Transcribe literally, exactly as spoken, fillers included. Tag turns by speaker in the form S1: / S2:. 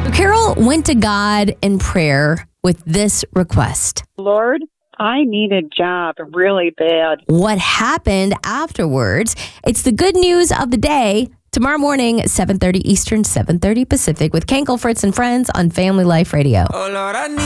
S1: Carol went to God in prayer with this request.
S2: Lord, I need a job really bad.
S1: What happened afterwards? It's the good news of the day. Tomorrow morning, seven thirty Eastern, seven thirty Pacific with Kenkel, Fritz, and Friends on Family Life Radio.
S3: Oh, Lord, I need